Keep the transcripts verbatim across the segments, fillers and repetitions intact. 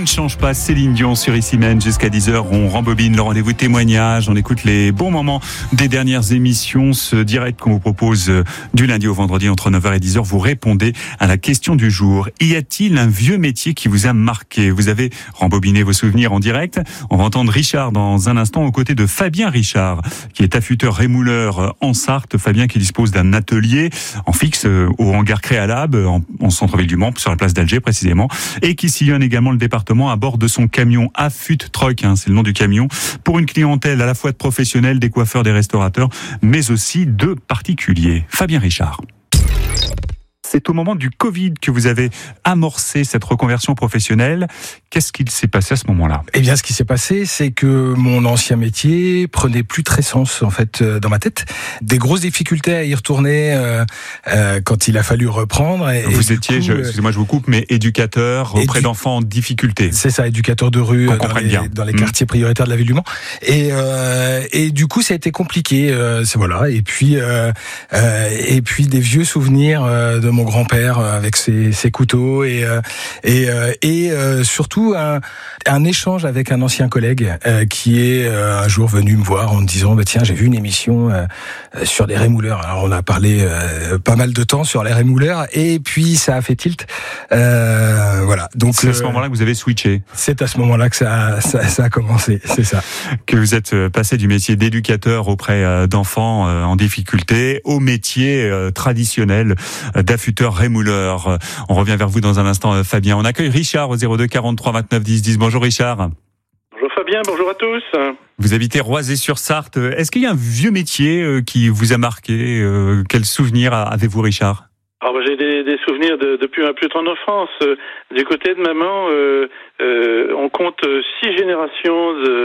ne change pas, Céline Dion sur Ici Même jusqu'à dix heures. On rembobine le rendez-vous témoignage, on écoute les bons moments des dernières émissions. Ce direct qu'on vous propose du lundi au vendredi entre neuf heures et dix heures, vous répondez à la question du jour. Y a-t-il un vieux métier qui vous a marqué? Vous avez rembobiné vos souvenirs en direct. On va entendre Richard dans un instant aux côtés de Fabien Richard, qui est affûteur rémouleur en Sarthe. Fabien qui dispose d'un atelier en fixe au hangar Créalab, en, en centre-ville du Mans, sur la place d'Alger précisément, et qui sillonne également le département à bord de son camion Affût Truck, hein, c'est le nom du camion, pour une clientèle à la fois de professionnels, des coiffeurs, des restaurateurs, mais aussi de particuliers. Fabien Richard. C'est au moment du Covid que vous avez amorcé cette reconversion professionnelle. Qu'est-ce qu'il s'est passé à ce moment-là? Eh bien, ce qui s'est passé, c'est que mon ancien métier prenait plus très sens, en fait, dans ma tête. Des grosses difficultés à y retourner euh, euh, quand il a fallu reprendre. Et, vous et étiez, coup, je, excusez-moi, je vous coupe, mais éducateur auprès édu... d'enfants en difficulté. C'est ça, éducateur de rue Qu'on dans les, bien. dans les mmh. quartiers prioritaires de la ville du Mans. Et, euh, et du coup, ça a été compliqué. Euh, c'est voilà. Et puis, euh, euh, et puis des vieux souvenirs euh, de mon grand-père avec ses, ses couteaux et euh, et euh, et euh, surtout un, un échange avec un ancien collègue euh, qui est euh, un jour venu me voir en me disant bah tiens, j'ai vu une émission euh, sur les rémouleurs. Alors on a parlé euh, pas mal de temps sur les rémouleurs et puis ça a fait tilt. Euh, voilà. Donc c'est à ce euh, moment-là que vous avez switché. C'est à ce moment-là que ça ça, ça a commencé. C'est ça. Que vous êtes passé du métier d'éducateur auprès d'enfants en difficulté au métier traditionnel d'affûteur rémouleur. On revient vers vous dans un instant, Fabien. On accueille Richard au zéro deux quarante-trois vingt-neuf dix dix. Bonjour Richard. Bonjour Fabien, bonjour à tous. Vous habitez Roisey-sur-Sarthe. Est-ce qu'il y a un vieux métier qui vous a marqué? Quel souvenir avez-vous, Richard? Alors, j'ai des, des souvenirs de, depuis ma plus tendre enfance. Du côté de maman, euh, euh, on compte six générations de,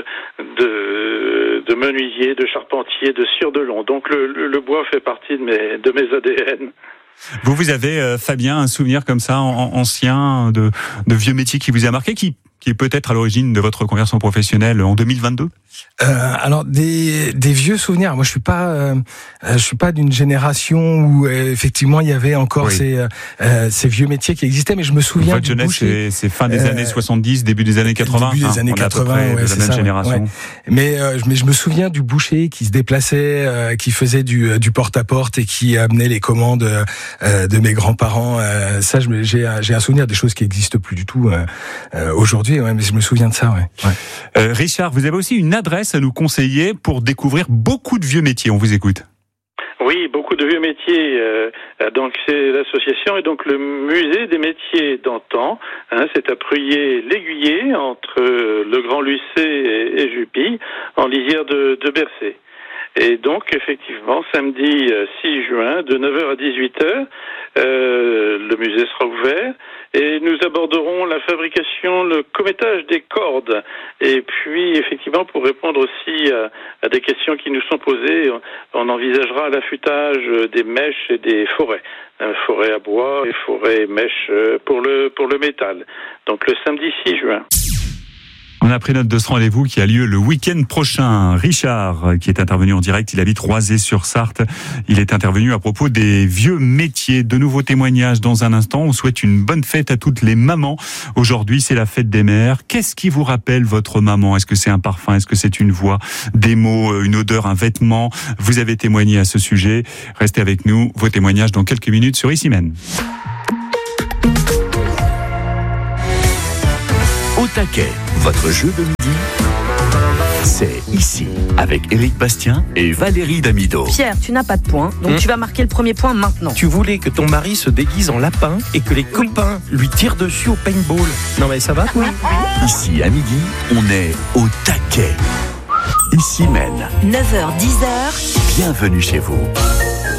de, de menuisiers, de charpentiers, de scieurs de long. Donc le, le, le bois fait partie de mes, de mes A D N. Vous, vous avez, euh, Fabien, un souvenir comme ça, en, ancien, de, de vieux métier qui vous a marqué, qui, qui est peut-être à l'origine de votre reconversion professionnelle en deux mille vingt-deux? Euh, alors des des vieux souvenirs. Moi, je suis pas euh, je suis pas d'une génération où euh, effectivement il y avait encore oui. ces euh, ces vieux métiers qui existaient, mais je me souviens. Votre du jeunesse, boucher. c'est, c'est fin des euh, années soixante-dix, début des années quatre-vingts. Début des hein, années on est quatre-vingts, à peu près ouais, de c'est la même ça, génération. Ouais. Mais euh, mais je me souviens du boucher qui se déplaçait, euh, qui faisait du du porte-à-porte et qui amenait les commandes euh, de mes grands-parents. Euh, ça, je, j'ai j'ai un souvenir des choses qui existent plus du tout euh, euh, aujourd'hui. Ouais, mais je me souviens de ça. Ouais. ouais. Euh, Richard, vous avez aussi une adresse à nous conseiller pour découvrir beaucoup de vieux métiers. On vous écoute. Oui, beaucoup de vieux métiers. Euh, donc c'est l'association et donc le musée des métiers d'antan. Hein, c'est à Preuillet-l'Aiguillé entre le Grand Lucé et, et Jupy, en lisière de, de Bercé. Et donc effectivement, samedi six juin, de neuf heures à dix-huit heures, euh, le musée sera ouvert. Et nous aborderons la fabrication, le commettage des cordes. Et puis, effectivement, pour répondre aussi à, à des questions qui nous sont posées, on envisagera l'affûtage des mèches et des forêts. Euh, forêt à bois et forêt mèche pour le, pour le métal. Donc, le samedi six juin. On a pris note de ce rendez-vous qui a lieu le week-end prochain. Richard, qui est intervenu en direct, il habite Roisey-sur-Sarthe. Il est intervenu à propos des vieux métiers. De nouveaux témoignages dans un instant. On souhaite une bonne fête à toutes les mamans. Aujourd'hui, c'est la fête des mères. Qu'est-ce qui vous rappelle votre maman? Est-ce que c'est un parfum? Est-ce que c'est une voix, des mots, une odeur, un vêtement? Vous avez témoigné à ce sujet. Restez avec nous. Vos témoignages dans quelques minutes sur Ici Même. Au taquet, votre jeu de midi, c'est ici, avec Éric Bastien et Valérie Damido. Pierre, tu n'as pas de points, donc mmh. tu vas marquer le premier point maintenant. Tu voulais que ton mari se déguise en lapin et que les oui. copains lui tirent dessus au paintball. Non mais ça va, toi? Ici, à midi, on est au taquet. Ici Même. neuf heures dix heures. Bienvenue chez vous.